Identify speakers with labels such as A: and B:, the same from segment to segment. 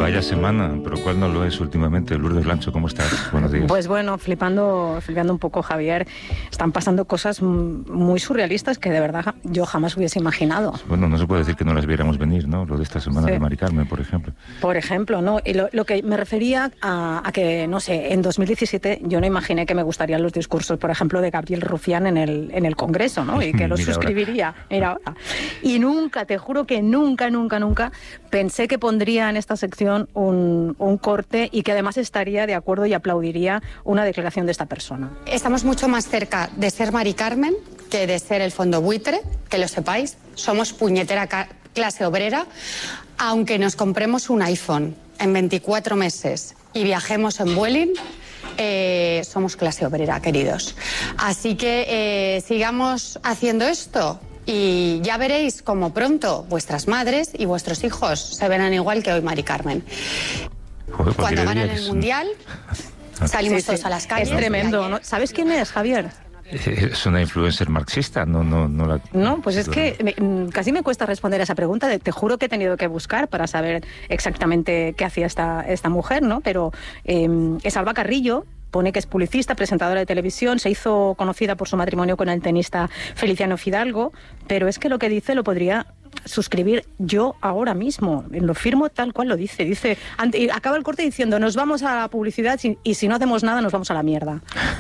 A: Vaya semana, pero ¿cuál no lo es últimamente? Lourdes Blancho, ¿cómo estás? Buenos días.
B: Pues bueno, flipando un poco, Javier. Están pasando cosas muy surrealistas que de verdad yo jamás hubiese imaginado.
A: Bueno, no se puede decir que no las viéramos venir, ¿no? Lo de esta semana de Mari Carmen, por ejemplo.
B: Por ejemplo, ¿no? Y lo que me refería a que, no sé, en 2017 yo no imaginé que me gustarían los discursos, por ejemplo, de Gabriel Rufián en el Congreso, ¿no? Y que los suscribiría. Mira ahora. Y nunca, te juro que nunca pensé que pondría en esta sección un corte y que además estaría de acuerdo y aplaudiría una declaración de esta persona.
C: Estamos mucho más cerca de ser Mari Carmen que de ser el fondo buitre, que lo sepáis. Somos puñetera clase obrera, aunque nos compremos un iPhone en 24 meses y viajemos en Vueling. Somos clase obrera, queridos. Así que sigamos haciendo esto. Y ya veréis cómo pronto vuestras madres y vuestros hijos se verán igual que hoy Mari Carmen.
A: Joder,
C: cuando ganan el Mundial, salimos todos a las calles.
B: Es tremendo, ¿no? ¿Sabes quién es, Javier?
A: Es una influencer marxista,
B: No, pues es que casi me cuesta responder a esa pregunta. Te juro que he tenido que buscar para saber exactamente qué hacía esta mujer, ¿no? Pero es Alba Carrillo. Pone que es publicista, presentadora de televisión, se hizo conocida por su matrimonio con el tenista Feliciano Fidalgo, pero es que lo que dice lo podría suscribir yo ahora mismo. Lo firmo tal cual lo dice. Dice, acaba el corte diciendo, nos vamos a la publicidad y si no hacemos nada nos vamos a la mierda.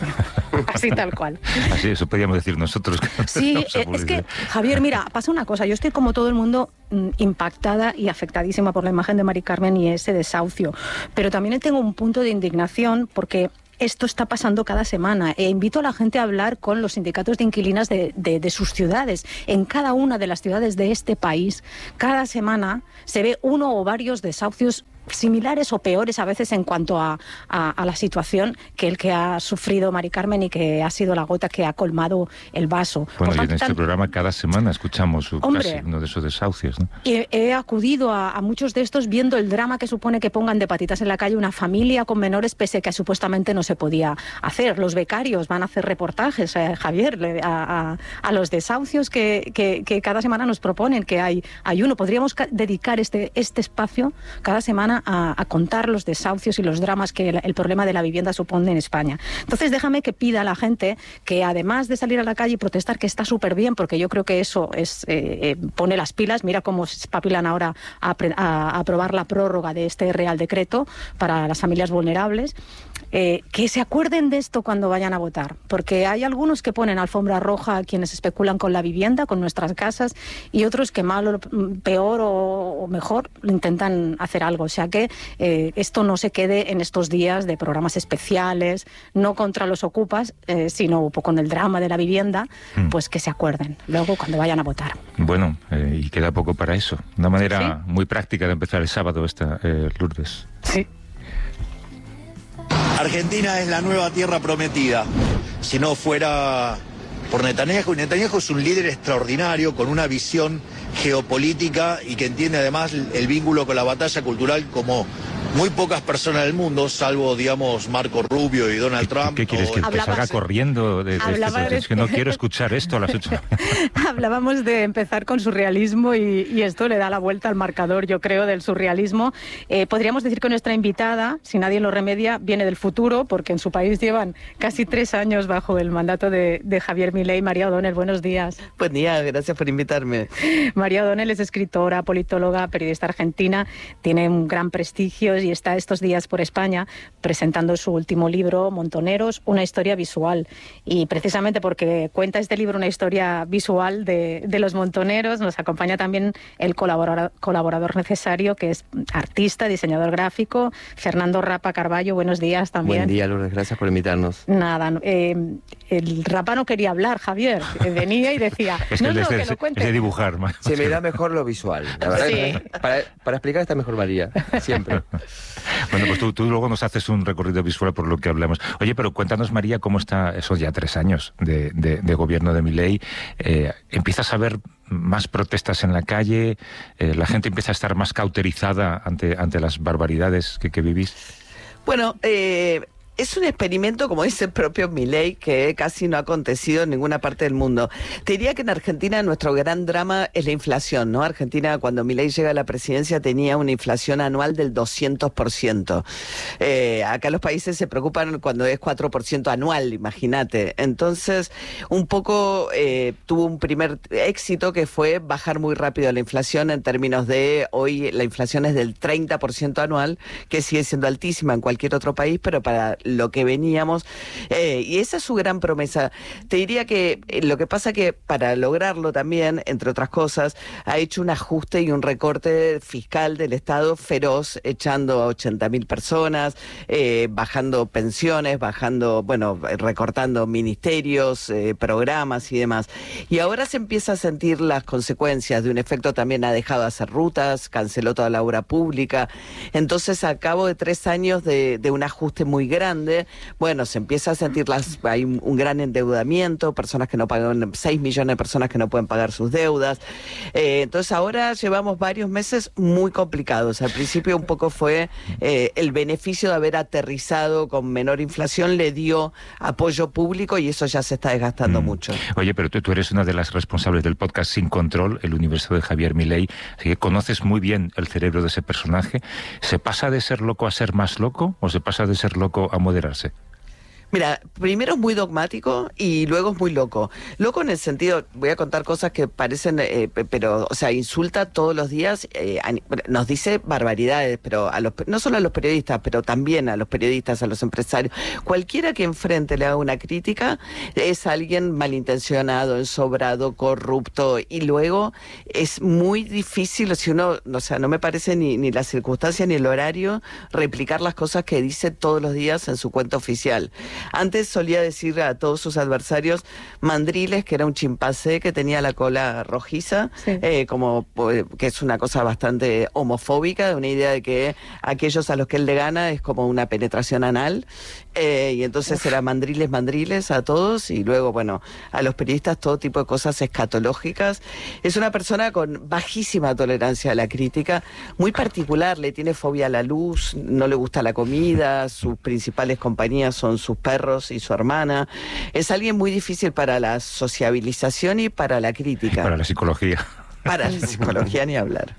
B: Así tal cual.
A: Así, eso podríamos decir nosotros.
B: Sí, es que, Javier, mira, pasa una cosa. Yo estoy como todo el mundo impactada y afectadísima por la imagen de Mari Carmen y ese desahucio. Pero también tengo un punto de indignación porque esto está pasando cada semana. Invito a la gente a hablar con los sindicatos de inquilinas de sus ciudades. En cada una de las ciudades de este país, cada semana se ve uno o varios desahucios similares o peores a veces en cuanto a la situación que el que ha sufrido Mari Carmen y que ha sido la gota que ha colmado el vaso.
A: Bueno, y en este programa cada semana escuchamos casi uno de esos desahucios, ¿no?
B: He acudido a muchos de estos viendo el drama que supone que pongan de patitas en la calle una familia con menores, pese que supuestamente no se podía hacer. Los becarios van a hacer reportajes, Javier, a los desahucios que cada semana nos proponen, que hay uno. Podríamos dedicar este espacio cada semana a contar los desahucios y los dramas que el problema de la vivienda supone en España. Entonces déjame que pida a la gente que además de salir a la calle y protestar, que está súper bien, porque yo creo que eso pone las pilas. Mira cómo se espabilan ahora a aprobar la prórroga de este Real Decreto para las familias vulnerables. Que se acuerden de esto cuando vayan a votar, porque hay algunos que ponen alfombra roja a quienes especulan con la vivienda, con nuestras casas, y otros que mal o peor o mejor intentan hacer algo. O sea que esto no se quede en estos días de programas especiales, no contra los ocupas, sino con el drama de la vivienda, pues que se acuerden luego cuando vayan a votar.
A: Bueno, y queda poco para eso. Una manera muy práctica de empezar el sábado esta, Lourdes.
B: Sí.
D: Argentina es la nueva tierra prometida. Si no fuera por Netanyahu, Netanyahu es un líder extraordinario con una visión geopolítica y que entiende además el vínculo con la batalla cultural como muy pocas personas del mundo, salvo, digamos, Marco Rubio y Donald Trump.
A: ¿Qué quieres? ¿Que te salga corriendo? Es que no quiero escuchar esto a las 8.
B: Hablábamos de empezar con surrealismo y esto le da la vuelta al marcador, yo creo, del surrealismo. Podríamos decir que nuestra invitada, si nadie lo remedia, viene del futuro, porque en su país llevan casi 3 años bajo el mandato de Javier Milei. María O'Donnell, buenos días.
E: Buen día, gracias por invitarme.
B: María O'Donnell es escritora, politóloga, periodista argentina, tiene un gran prestigio y está estos días por España presentando su último libro, Montoneros, una historia visual. Y precisamente porque cuenta este libro una historia visual de los montoneros, nos acompaña también el colaborador necesario, que es artista, diseñador gráfico, Fernando Rapa Carballo. Buenos días también.
E: Buen día, Lourdes, gracias por invitarnos.
B: Nada, el Rapa no quería hablar, Javier. Venía y decía,
A: que lo cuente. Es de dibujar.
E: Se me da mejor lo visual, la verdad. Sí. Para explicar está mejor María, siempre.
A: Bueno, pues tú luego nos haces un recorrido visual por lo que hablamos. Oye, pero cuéntanos, María, cómo está esos ya 3 años de gobierno de Milei. ¿Empiezas a ver más protestas en la calle? ¿La gente empieza a estar más cauterizada ante las barbaridades que vivís?
E: Bueno,
F: es un experimento, como dice el propio Milei, que casi no ha acontecido en ninguna parte del mundo. Te diría que en Argentina nuestro gran drama es la inflación, ¿no? Argentina, cuando Milei llega a la presidencia, tenía una inflación anual del 200%. Acá los países se preocupan cuando es 4% anual, imagínate. Entonces, un poco tuvo un primer éxito que fue bajar muy rápido la inflación en términos de hoy la inflación es del 30% anual, que sigue siendo altísima en cualquier otro país, pero para lo que veníamos, y esa es su gran promesa. Te diría que lo que pasa que para lograrlo también, entre otras cosas, ha hecho un ajuste y un recorte fiscal del Estado feroz, echando a 80.000 personas, bajando pensiones, recortando ministerios, programas y demás. Y ahora se empieza a sentir las consecuencias de un efecto. También ha dejado de hacer rutas, canceló toda la obra pública. Entonces, a cabo de 3 años de un ajuste muy grande, bueno, se empieza a sentir hay un gran endeudamiento, personas que no pagan, 6 millones de personas que no pueden pagar sus deudas. Entonces, ahora llevamos varios meses muy complicados. Al principio un poco fue el beneficio de haber aterrizado con menor inflación, le dio apoyo público y eso ya se está desgastando mucho.
A: Oye, pero tú eres una de las responsables del podcast Sin Control, el universo de Javier Milei, así que conoces muy bien el cerebro de ese personaje. ¿Se pasa de ser loco a ser más loco o se pasa de ser loco a moderarse?
F: Mira, primero es muy dogmático y luego es muy loco. Loco en el sentido, voy a contar cosas que parecen, pero, o sea, insulta todos los días, nos dice barbaridades, pero no solo a los periodistas, pero también a los periodistas, a los empresarios. Cualquiera que enfrente le haga una crítica es alguien malintencionado, ensobrado, corrupto, y luego es muy difícil, si uno, o sea, no me parece ni la circunstancia ni el horario, replicar las cosas que dice todos los días en su cuenta oficial. Antes solía decir a todos sus adversarios mandriles, que era un chimpancé que tenía la cola rojiza, sí. Que es una cosa bastante homofóbica, una idea de que aquellos a los que él le gana es como una penetración anal, y entonces era mandriles a todos, y luego, bueno, a los periodistas todo tipo de cosas escatológicas. Es una persona con bajísima tolerancia a la crítica, muy particular, le tiene fobia a la luz, no le gusta la comida, sus principales compañías son sus perros y su hermana. Es alguien muy difícil para la sociabilización y para la crítica.
A: Para la psicología.
F: Para la psicología ni hablar.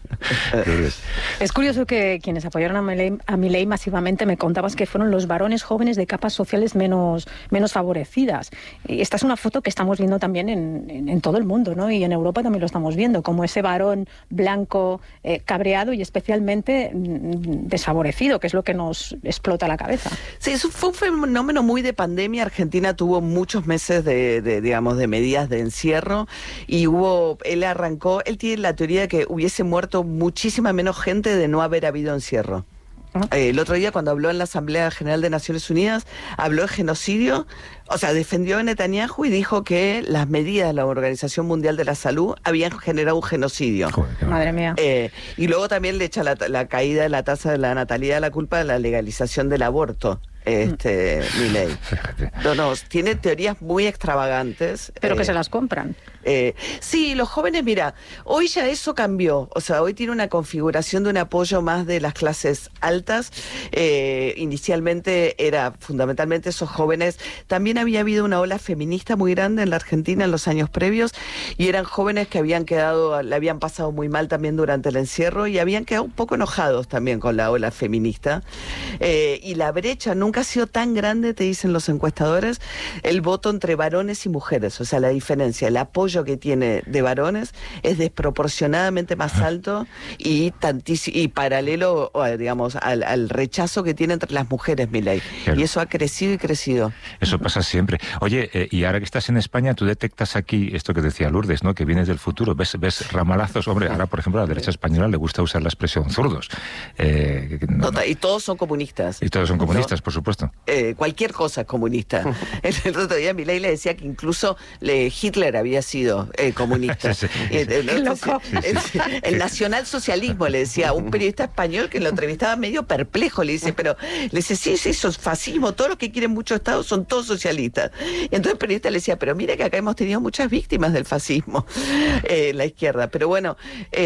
B: Es curioso que quienes apoyaron a Milei masivamente, me contabas que fueron los varones jóvenes de capas sociales menos favorecidas. Y esta es una foto que estamos viendo también en todo el mundo, ¿no? Y en Europa también lo estamos viendo, como ese varón blanco, cabreado y especialmente desfavorecido, que es lo que nos explota la cabeza.
F: Sí, eso fue un fenómeno muy de pandemia. Argentina tuvo muchos meses de medidas de encierro y él tiene la teoría de que hubiese muerto muchísima menos gente de no haber habido encierro. El otro día, cuando habló en la Asamblea General de Naciones Unidas, habló de genocidio, o sea, defendió a Netanyahu y dijo que las medidas de la Organización Mundial de la Salud habían generado un genocidio.
B: Joder, madre mía.
F: Y luego también le echa la caída de la tasa de la natalidad la culpa de la legalización del aborto. Milei. No, tiene teorías muy extravagantes.
B: Pero que se las compran.
F: Sí, los jóvenes, mira, hoy ya eso cambió. O sea, hoy tiene una configuración de un apoyo más de las clases altas. Inicialmente era fundamentalmente esos jóvenes. También había habido una ola feminista muy grande en la Argentina en los años previos, y eran jóvenes que le habían pasado muy mal también durante el encierro y habían quedado un poco enojados también con la ola feminista. Y la brecha nunca ha sido tan grande, te dicen los encuestadores, el voto entre varones y mujeres. O sea, la diferencia, el apoyo que tiene de varones es desproporcionadamente más alto y paralelo, digamos, al rechazo que tiene entre las mujeres, Milei. Claro. Y eso ha crecido y crecido.
A: Eso pasa siempre. Oye, y ahora que estás en España, tú detectas aquí esto que decía Lourdes, ¿no? Que vienes del futuro, ves ramalazos. Hombre, ahora, por ejemplo, a la derecha española le gusta usar la expresión zurdos.
F: Y todos son comunistas.
A: Y todos son comunistas, ¿no? Por supuesto.
F: Cualquier cosa es comunista. El otro día Milei le decía que incluso Hitler había sido partido comunista. El nacionalsocialismo, le decía un periodista español que lo entrevistaba medio perplejo, le dice, sí, eso es fascismo, todos los que quieren mucho Estado son todos socialistas. Y entonces el periodista le decía, pero mira que acá hemos tenido muchas víctimas del fascismo, la izquierda. Pero bueno,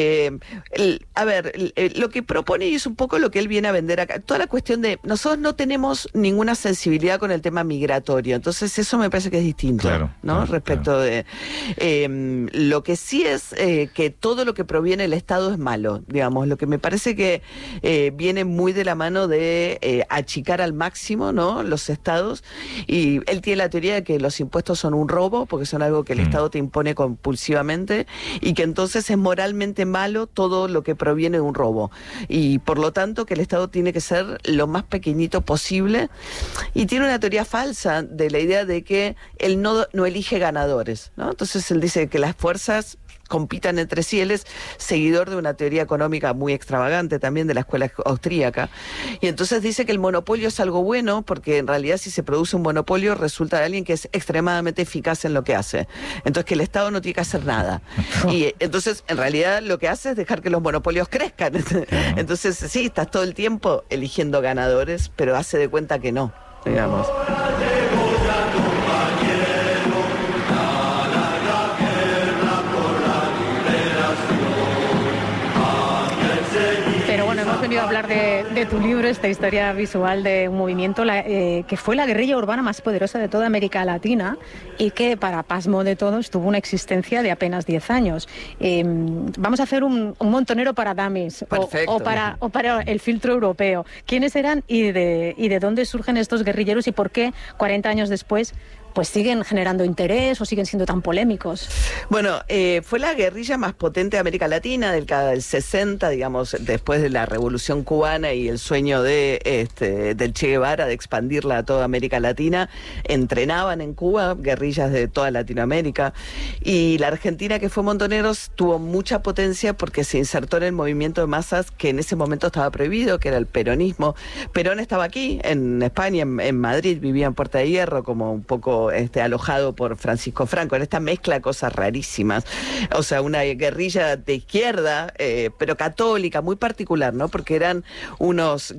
F: lo que propone, y es un poco lo que él viene a vender acá, toda la cuestión de, nosotros no tenemos ninguna sensibilidad con el tema migratorio, entonces eso me parece que es distinto, ¿no? Respecto de... lo que sí es que todo lo que proviene del Estado es malo, digamos, lo que me parece que viene muy de la mano de achicar al máximo, ¿no?, los estados, y él tiene la teoría de que los impuestos son un robo, porque son algo que el Estado te impone compulsivamente, y que entonces es moralmente malo todo lo que proviene de un robo, y por lo tanto que el Estado tiene que ser lo más pequeñito posible, y tiene una teoría falsa de la idea de que él no elige ganadores, ¿no? Entonces él dice que las fuerzas compitan entre sí. Él es seguidor de una teoría económica muy extravagante también de la escuela austríaca, y entonces dice que el monopolio es algo bueno, porque en realidad si se produce un monopolio resulta de alguien que es extremadamente eficaz en lo que hace, entonces que el Estado no tiene que hacer nada, y entonces en realidad lo que hace es dejar que los monopolios crezcan. Entonces sí, estás todo el tiempo eligiendo ganadores, pero hace de cuenta que no, digamos.
B: Hemos venido a hablar de tu libro, esta historia visual de un movimiento que fue la guerrilla urbana más poderosa de toda América Latina y que, para pasmo de todos, tuvo una existencia de apenas 10 años. Vamos a hacer un montonero para dummies o para el filtro europeo. ¿Quiénes eran y de dónde surgen estos guerrilleros y por qué 40 años después pues siguen generando interés o siguen siendo tan polémicos?
F: Bueno, fue la guerrilla más potente de América Latina del 60, digamos, después de la Revolución Cubana y el sueño del Che Guevara de expandirla a toda América Latina. Entrenaban en Cuba guerrillas de toda Latinoamérica, y la Argentina, que fue Montoneros, tuvo mucha potencia porque se insertó en el movimiento de masas que en ese momento estaba prohibido, que era el peronismo. Perón estaba aquí, en España, en Madrid, vivía en Puerta de Hierro, como un poco alojado por Francisco Franco, en esta mezcla de cosas rarísimas. O sea, una guerrilla de izquierda, pero católica, muy particular, ¿no? Porque eran unos